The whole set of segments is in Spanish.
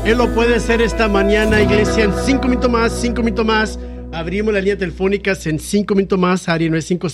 Él lo puede hacer esta mañana, iglesia, en 5 minutos más. Abrimos las líneas telefónicas en 5 minutos más, área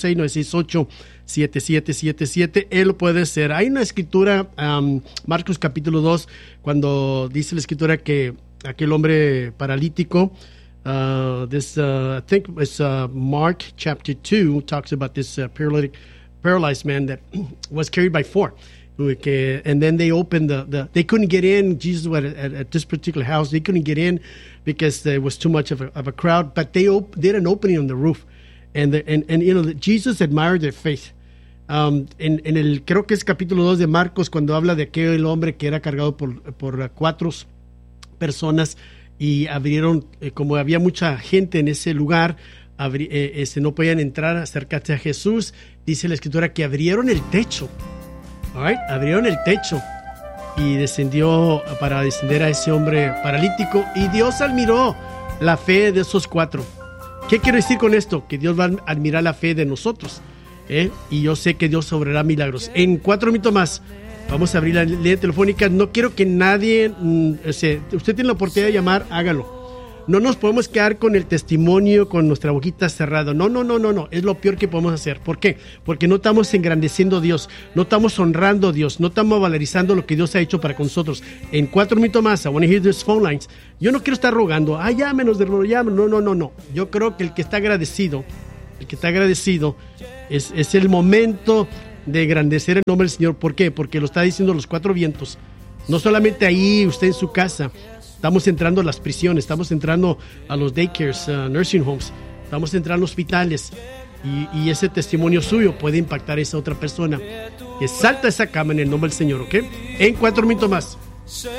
956-968-7777. Él lo puede hacer. Hay una escritura, Marcos capítulo 2, cuando dice la escritura que aquel hombre paralítico, I think it's Mark chapter 2, talks about this paralyzed man that was carried by 4. And then they opened they couldn't get in. Jesus was at this particular house. They couldn't get in because there was too much of a crowd. But they did an opening on the roof, and you know, Jesus admired their faith. En el, creo que es capítulo 2 de Marcos, cuando habla de aquel hombre que era cargado por 4 personas y abrieron, como había mucha gente en ese lugar, no podían entrar, acercarse a Jesús. Dice la escritura que abrieron el techo. Alright, abrieron el techo y descendió para descender a ese hombre paralítico, y Dios admiró la fe de esos 4. ¿Qué quiero decir con esto? Que Dios va a admirar la fe de nosotros, y yo sé que Dios obrará milagros. En 4 minutos más vamos a abrir la línea telefónica. No quiero que nadie, usted tiene la oportunidad de llamar, hágalo. No nos podemos quedar con el testimonio, con nuestra boquita cerrada. No. Es lo peor que podemos hacer. ¿Por qué? Porque no estamos engrandeciendo a Dios, no estamos honrando a Dios, no estamos valorizando lo que Dios ha hecho para con nosotros. En 4 minutos más, I want to hear these phone lines. Yo no quiero estar rogando, llámenos, hermano, llámenos. No. Yo creo que el que está agradecido es el momento de engrandecer el nombre del Señor. ¿Por qué? Porque lo está diciendo los 4 vientos. No solamente ahí, usted en su casa. Estamos entrando a las prisiones, estamos entrando a los daycares, nursing homes, estamos entrando a hospitales, y ese testimonio suyo puede impactar a esa otra persona que salta esa cama en el nombre del Señor, ¿ok? En 4 minutos más.